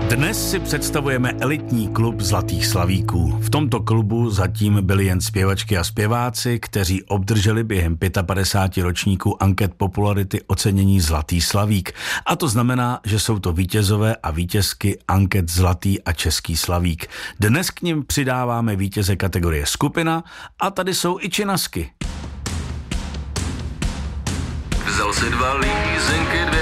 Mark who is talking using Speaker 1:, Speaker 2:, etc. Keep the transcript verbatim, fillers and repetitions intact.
Speaker 1: Dnes si představujeme elitní klub Zlatých slavíků. V tomto klubu zatím byli jen zpěvačky a zpěváci, kteří obdrželi během padesát pět ročníků anket popularity ocenění Zlatý slavík. A to znamená, že jsou to vítězové a vítězky anket Zlatý a Český slavík. Dnes k nim přidáváme vítěze kategorie skupina a tady jsou i činasky.
Speaker 2: Vzal si dva lízenky, dvě